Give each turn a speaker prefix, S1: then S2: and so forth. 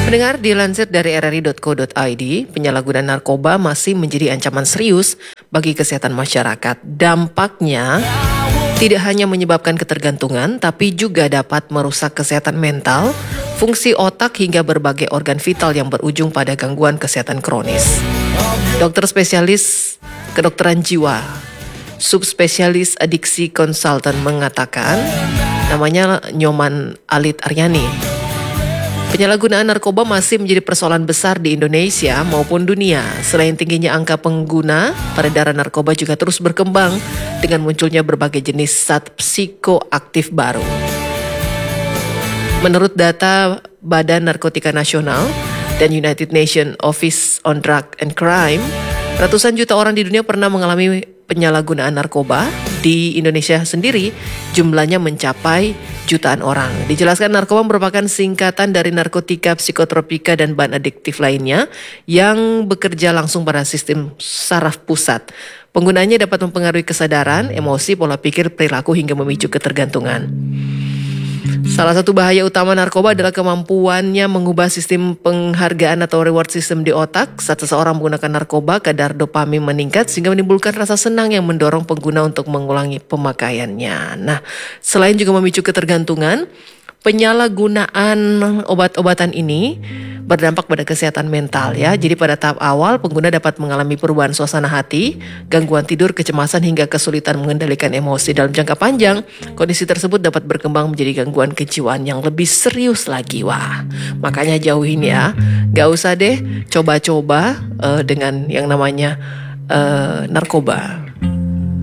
S1: Pendengar, dilansir dari rri.co.id, penyalahgunaan narkoba masih menjadi ancaman serius bagi kesehatan masyarakat. Dampaknya tidak hanya menyebabkan ketergantungan, tapi juga dapat merusak kesehatan mental, fungsi otak hingga berbagai organ vital yang berujung pada gangguan kesehatan kronis. Dokter spesialis kedokteran jiwa, subspesialis adiksi konsultan mengatakan, namanya Nyoman Alit Aryani, penyalahgunaan narkoba masih menjadi persoalan besar di Indonesia maupun dunia. Selain tingginya angka pengguna, peredaran narkoba juga terus berkembang dengan munculnya berbagai jenis zat psikoaktif baru. Menurut data Badan Narkotika Nasional dan United Nations Office on Drug and Crime, ratusan juta orang di dunia pernah mengalami penyalahgunaan narkoba. Di Indonesia sendiri, jumlahnya mencapai jutaan orang. Dijelaskan narkoba merupakan singkatan dari narkotika, psikotropika, dan bahan adiktif lainnya yang bekerja langsung pada sistem saraf pusat. Penggunaannya dapat mempengaruhi kesadaran, emosi, pola pikir, perilaku, hingga memicu ketergantungan. Salah satu bahaya utama narkoba adalah kemampuannya mengubah sistem penghargaan atau reward system di otak. Saat seseorang menggunakan narkoba, kadar dopamin meningkat sehingga menimbulkan rasa senang yang mendorong pengguna untuk mengulangi pemakaiannya. Nah, selain juga memicu ketergantungan, penyalahgunaan obat-obatan ini berdampak pada kesehatan mental ya. Jadi pada tahap awal pengguna dapat mengalami perubahan suasana hati, gangguan tidur, kecemasan hingga kesulitan mengendalikan emosi. Dalam jangka panjang, kondisi tersebut dapat berkembang menjadi gangguan kejiwaan yang lebih serius lagi. Wah, makanya jauhin ya. Gak usah deh coba-coba dengan yang namanya narkoba.